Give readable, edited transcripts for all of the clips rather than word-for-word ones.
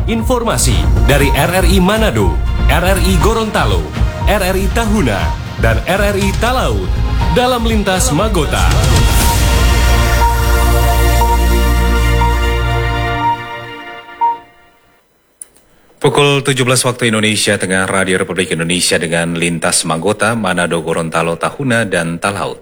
informasi dari RRI Manado, RRI Gorontalo, RRI Tahuna, dan RRI Talaut dalam Lintas Magota. Pukul 17 waktu Indonesia Tengah, Radio Republik Indonesia dengan Lintas Magota, Manado, Gorontalo, Tahuna, dan Talaut.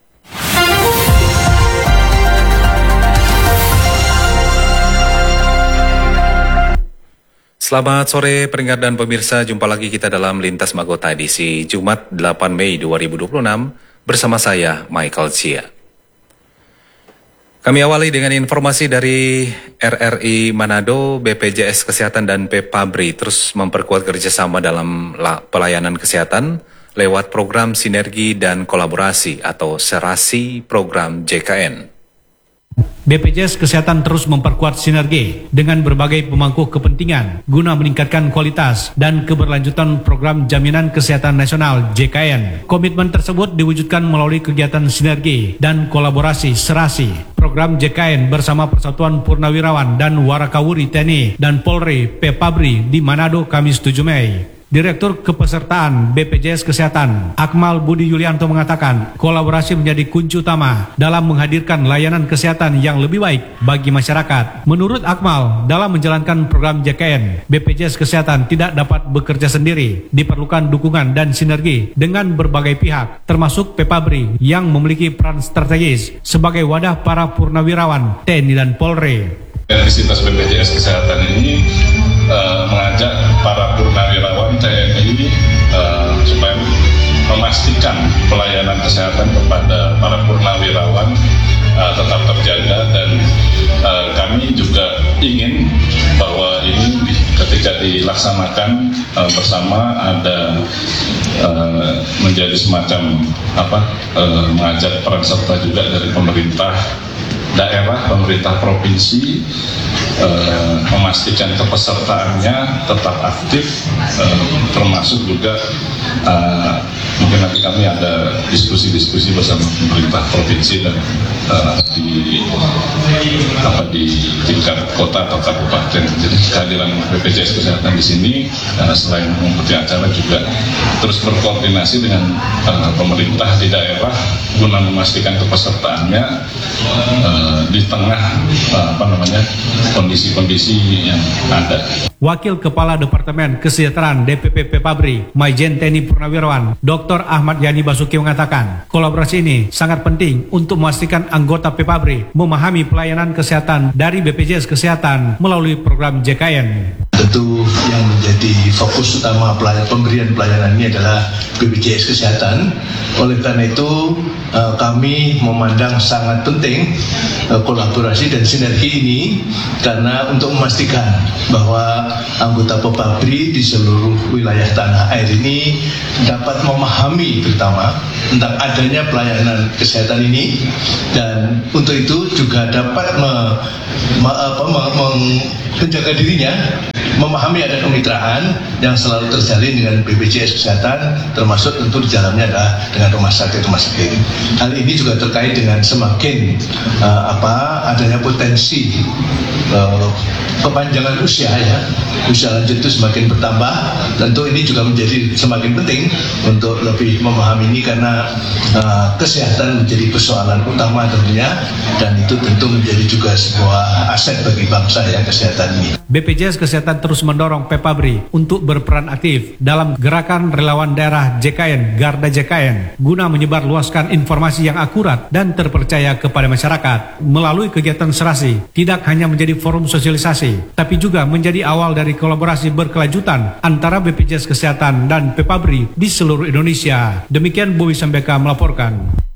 Selamat sore pendengar dan pemirsa, jumpa lagi kita dalam Lintas Magota edisi Jumat 8 Mei 2026 bersama saya Michael Chia. Kami awali dengan informasi dari RRI Manado. BPJS Kesehatan dan Pepabri terus memperkuat kerjasama dalam pelayanan kesehatan lewat program sinergi dan kolaborasi atau serasi program JKN. BPJS Kesehatan terus memperkuat sinergi dengan berbagai pemangku kepentingan guna meningkatkan kualitas dan keberlanjutan program Jaminan Kesehatan Nasional JKN. Komitmen tersebut diwujudkan melalui kegiatan sinergi dan kolaborasi serasi program JKN bersama Persatuan Purnawirawan dan Warakawuri TNI dan Polri Pepabri di Manado Kamis 7 Mei. Direktur Kepesertaan BPJS Kesehatan, Akmal Budi Yulianto mengatakan, kolaborasi menjadi kunci utama dalam menghadirkan layanan kesehatan yang lebih baik bagi masyarakat. Menurut Akmal, dalam menjalankan program JKN, BPJS Kesehatan tidak dapat bekerja sendiri. Diperlukan dukungan dan sinergi dengan berbagai pihak, termasuk Pepabri yang memiliki peran strategis sebagai wadah para purnawirawan TNI dan Polri. Aktivitas BPJS Kesehatan ini mengajak para purnawirawan TNI supaya memastikan pelayanan kesehatan kepada para purnawirawan tetap terjaga, dan kami juga ingin bahwa ini ketika dilaksanakan bersama ada menjadi semacam mengajak peran serta juga dari pemerintah daerah, pemerintah provinsi, memastikan kepesertaannya tetap aktif, termasuk juga mungkin nanti kami ada diskusi-diskusi bersama pemerintah provinsi dan di tingkat kota atau kabupaten. Jadi kehadiran BPJS Kesehatan di sini selain mengikuti acara juga terus berkoordinasi dengan pemerintah di daerah guna memastikan kepesertaannya di tengah kondisi-kondisi yang ada. Wakil Kepala Departemen Kesejahteraan DPP Pepabri, Maijen TNI Purnawirawan, Dr. Ahmad Yani Basuki mengatakan, kolaborasi ini sangat penting untuk memastikan anggota Pepabri memahami pelayanan kesehatan dari BPJS Kesehatan melalui program JKN. Tentu yang menjadi fokus utama pemberian pelayanan ini adalah BPJS Kesehatan. Oleh karena itu kami memandang sangat penting kolaborasi dan sinergi ini, karena untuk memastikan bahwa anggota Pepabri di seluruh wilayah tanah air ini dapat memahami terutama tentang adanya pelayanan kesehatan ini, dan untuk itu juga dapat menjaga dirinya, memahami ada kemitraan yang selalu terjalin dengan BPJS Kesehatan, termasuk tentu di dalamnya adalah dengan rumah sakit. Hal ini juga terkait dengan semakin adanya potensi kepanjangan usia lanjut itu semakin bertambah. Tentu ini juga menjadi semakin penting untuk lebih memahami ini, karena kesehatan menjadi persoalan utama tentunya, dan itu tentu menjadi juga sebuah aset bagi bangsa kesehatan ini. BPJS Kesehatan terus mendorong Pepabri untuk berperan aktif dalam gerakan relawan daerah JKN, Garda JKN, guna menyebarluaskan informasi yang akurat dan terpercaya kepada masyarakat. Melalui kegiatan serasi, tidak hanya menjadi forum sosialisasi, tapi juga menjadi awal dari kolaborasi berkelanjutan antara BPJS Kesehatan dan Pepabri di seluruh Indonesia. Demikian Bowi Sambeka melaporkan.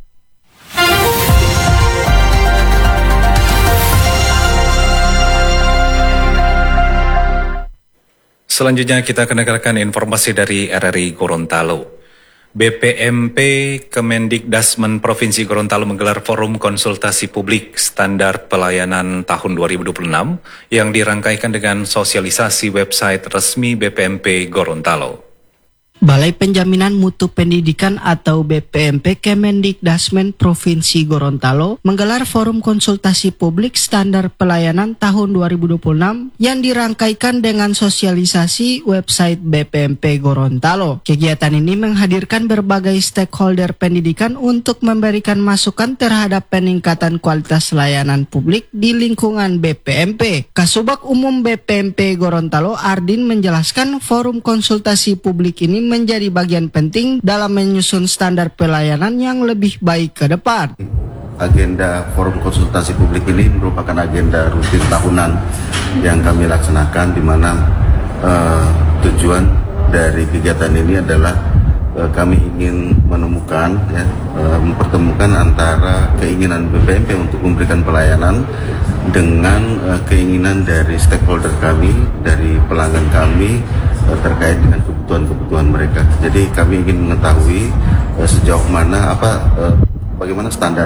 Selanjutnya kita akan dengarkan informasi dari RRI Gorontalo. BPMP Kemendikdasmen Provinsi Gorontalo menggelar forum konsultasi publik standar pelayanan tahun 2026 yang dirangkaikan dengan sosialisasi website resmi BPMP Gorontalo. Balai Penjaminan Mutu Pendidikan atau BPMP Kemendikdasmen Provinsi Gorontalo menggelar forum konsultasi publik standar pelayanan tahun 2026 yang dirangkaikan dengan sosialisasi website BPMP Gorontalo. Kegiatan ini menghadirkan berbagai stakeholder pendidikan untuk memberikan masukan terhadap peningkatan kualitas layanan publik di lingkungan BPMP. Kasubag Umum BPMP Gorontalo Ardin menjelaskan forum konsultasi publik ini menjadi bagian penting dalam menyusun standar pelayanan yang lebih baik ke depan. Agenda forum konsultasi publik ini merupakan agenda rutin tahunan yang kami laksanakan, di mana tujuan dari kegiatan ini adalah kami ingin menemukan, mempertemukan antara keinginan BPMP untuk memberikan pelayanan dengan keinginan dari stakeholder kami, dari pelanggan kami terkait dengan kebutuhan mereka. Jadi kami ingin mengetahui sejauh mana bagaimana standar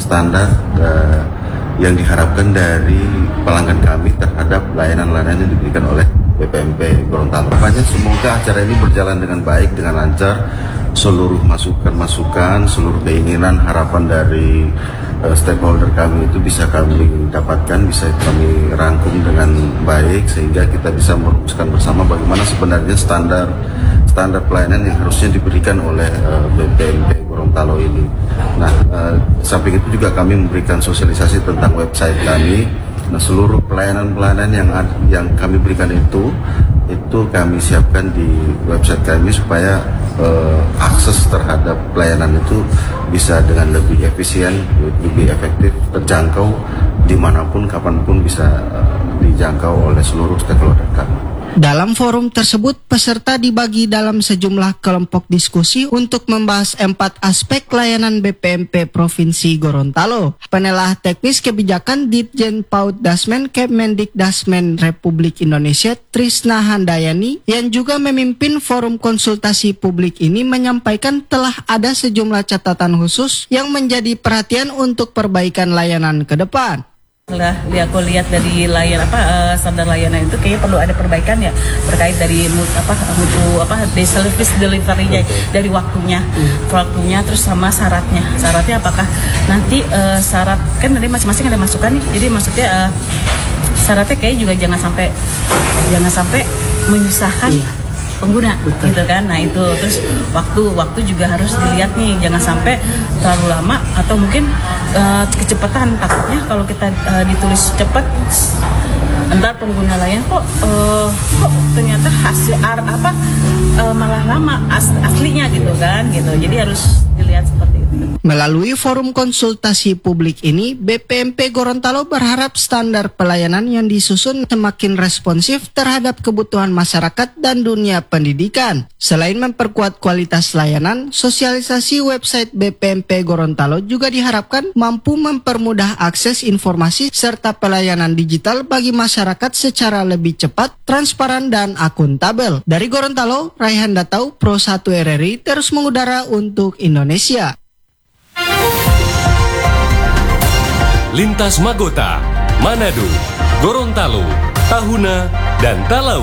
yang diharapkan dari pelanggan kami terhadap layanan-layanan yang diberikan oleh BPMP Gorontalo. Harapannya semoga acara ini berjalan dengan baik, dengan lancar. Seluruh masukan-masukan, seluruh keinginan, harapan dari stakeholder kami itu bisa kami dapatkan, bisa kami rangkum dengan baik, sehingga kita bisa merumuskan bersama bagaimana sebenarnya standar pelayanan yang harusnya diberikan oleh BPMP Gorontalo ini. Nah, samping itu juga kami memberikan sosialisasi tentang website kami. Nah, seluruh pelayanan-pelayanan yang kami berikan itu kami siapkan di website kami supaya akses terhadap pelayanan itu bisa dengan lebih efisien, lebih efektif, terjangkau dimanapun, kapanpun bisa dijangkau oleh seluruh stakeholder kami. Dalam forum tersebut, peserta dibagi dalam sejumlah kelompok diskusi untuk membahas 4 aspek layanan BPMP Provinsi Gorontalo. Penelah teknis kebijakan Ditjen PAUD Dasmen Kemendikdasmen Republik Indonesia Trisna Handayani yang juga memimpin forum konsultasi publik ini menyampaikan telah ada sejumlah catatan khusus yang menjadi perhatian untuk perbaikan layanan ke depan. Setelah aku lihat dari standar layanan itu kayaknya perlu ada perbaikan ya, terkait dari service delivery-nya, dari waktunya terus sama syaratnya apakah nanti syarat kan dari masing-masing ada masukan nih, jadi maksudnya syaratnya kayaknya juga jangan sampai menyusahkan pengguna gitu kan. Nah itu terus waktu juga harus dilihat nih, jangan sampai terlalu lama atau mungkin kecepatan. Takutnya kalau kita ditulis cepat, entar pengguna lain kok ternyata hasil malah lama aslinya gitu kan gitu. Jadi harus dilihat seperti itu. Melalui forum konsultasi publik ini, BPMP Gorontalo berharap standar pelayanan yang disusun semakin responsif terhadap kebutuhan masyarakat dan dunia pendidikan. Selain memperkuat kualitas layanan, sosialisasi website BPMP Gorontalo juga diharapkan mampu mempermudah akses informasi serta pelayanan digital bagi masyarakat secara lebih cepat, transparan, dan akuntabel. Dari Gorontalo, Raihan Datau, Pro 1 RRI, terus mengudara untuk Indonesia. Lintas Magota, Manado, Gorontalo, Tahuna, dan Talaut.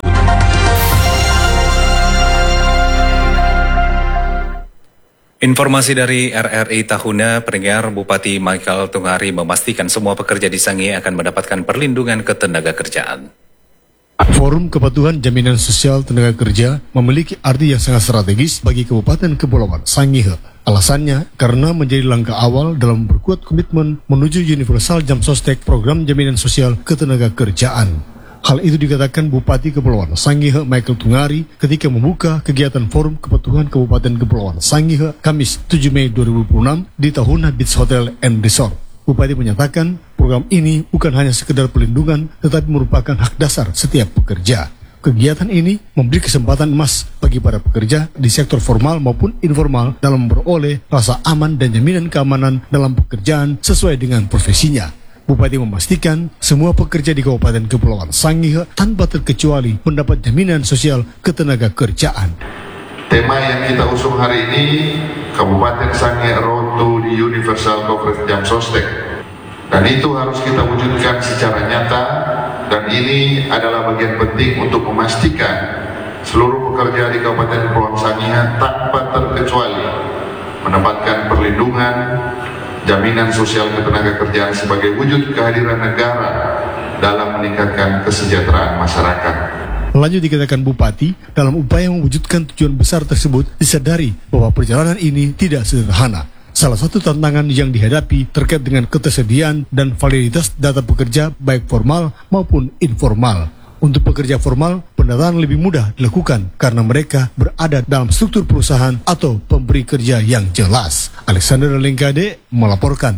Informasi dari RRI Tahuna, pendengar, Bupati Michael Tungari memastikan semua pekerja di Sangihe akan mendapatkan perlindungan ketenaga kerjaan. Forum Kepatuhan Jaminan Sosial Tenaga Kerja memiliki arti yang sangat strategis bagi Kabupaten Kepulauan Sangihe. Alasannya karena menjadi langkah awal dalam memperkuat komitmen menuju Universal Jam Sostek Program Jaminan Sosial Ketenaga Kerjaan. Hal itu dikatakan Bupati Kepulauan Sangihe Michael Tungari ketika membuka kegiatan Forum Kepatuhan Kabupaten Kepulauan Sangihe Kamis 7 Mei 2026 di Tahuna Beach Hotel and Resort. Bupati menyatakan program ini bukan hanya sekedar pelindungan tetapi merupakan hak dasar setiap pekerja. Kegiatan ini memberi kesempatan emas bagi para pekerja di sektor formal maupun informal dalam memperoleh rasa aman dan jaminan keamanan dalam pekerjaan sesuai dengan profesinya. Bupati memastikan semua pekerja di Kabupaten Kepulauan Sangihe tanpa terkecuali mendapat jaminan sosial ketenaga kerjaan. Tema yang kita usung hari ini, Kabupaten Sangihe Road to the Universal Coverage Jam Sostek. Dan itu harus kita wujudkan secara nyata, dan ini adalah bagian penting untuk memastikan seluruh pekerja di Kabupaten Kepulauan Sangihe tanpa terkecuali mendapatkan perlindungan, jaminan sosial ketenagakerjaan sebagai wujud kehadiran negara dalam meningkatkan kesejahteraan masyarakat. Lanjut dikatakan Bupati, dalam upaya mewujudkan tujuan besar tersebut disadari bahwa perjalanan ini tidak sederhana. Salah satu tantangan yang dihadapi terkait dengan ketersediaan dan validitas data pekerja baik formal maupun informal. Untuk pekerja formal, pendataan lebih mudah dilakukan karena mereka berada dalam struktur perusahaan atau pemberi kerja yang jelas. Alexander Lengkade melaporkan.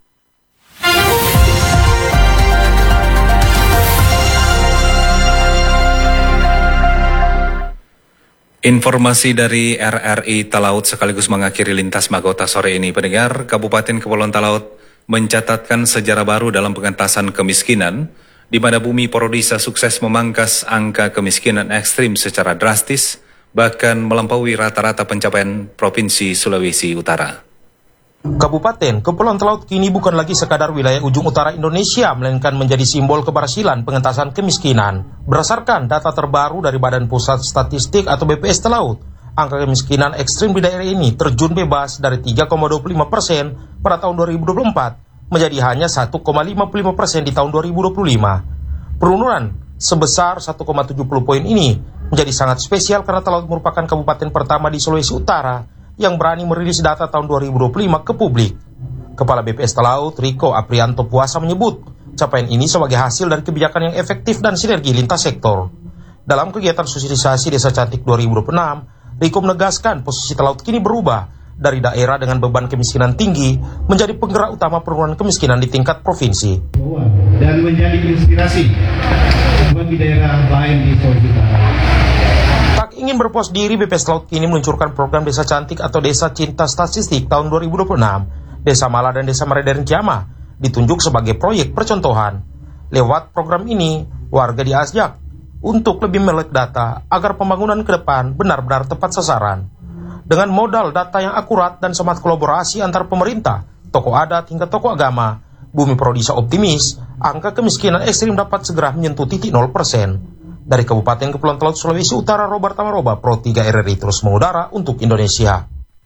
Informasi dari RRI Talaut sekaligus mengakhiri lintas Magota sore ini. Pendengar, Kabupaten Kepulauan Talaut mencatatkan sejarah baru dalam pengentasan kemiskinan, di mana Bumi Porodisa sukses memangkas angka kemiskinan ekstrim secara drastis, bahkan melampaui rata-rata pencapaian Provinsi Sulawesi Utara. Kabupaten Kepulauan Talaut kini bukan lagi sekadar wilayah ujung utara Indonesia, melainkan menjadi simbol keberhasilan pengentasan kemiskinan. Berdasarkan data terbaru dari Badan Pusat Statistik atau BPS Talaut, angka kemiskinan ekstrim di daerah ini terjun bebas dari 3,25% pada tahun 2024 menjadi hanya 1,55% di tahun 2025. Penurunan sebesar 1,70 poin ini menjadi sangat spesial karena Talaut merupakan kabupaten pertama di Sulawesi Utara yang berani merilis data tahun 2025 ke publik. Kepala BPS Talaut, Riko Aprianto Puasa menyebut, capaian ini sebagai hasil dari kebijakan yang efektif dan sinergi lintas sektor. Dalam kegiatan sosialisasi Desa Cantik 2026, Riko menegaskan posisi Talaut kini berubah dari daerah dengan beban kemiskinan tinggi menjadi penggerak utama penurunan kemiskinan di tingkat provinsi. Dan menjadi inspirasi bagi daerah lain di Sulawesi Utara. Tak ingin berpuas diri, BPS Talaut kini meluncurkan program Desa Cantik atau Desa Cinta Statistik tahun 2026. Desa Mala dan Desa Mareder Jama ditunjuk sebagai proyek percontohan. Lewat program ini, warga diajak untuk lebih melek data agar pembangunan ke depan benar-benar tepat sasaran. Dengan modal data yang akurat dan semangat kolaborasi antar pemerintah, tokoh adat hingga tokoh agama, Bumi Porodisa optimis angka kemiskinan ekstrim dapat segera menyentuh titik 0%. Dari Kabupaten Kepulauan Talaut Sulawesi Utara, Robert Tamaroba, Pro 3 RRI terus mengudara untuk Indonesia.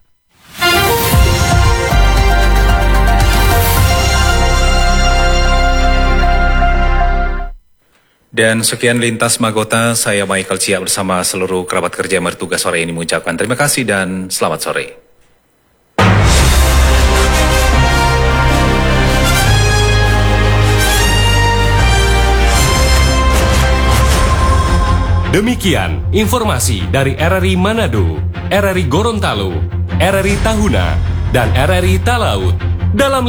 Dan sekian lintas Magota, saya Michael Cia bersama seluruh kerabat kerja yang bertugas sore ini mengucapkan terima kasih dan selamat sore. Demikian informasi dari RRI Manado, RRI Gorontalo, RRI Tahuna, dan RRI Talaut dalam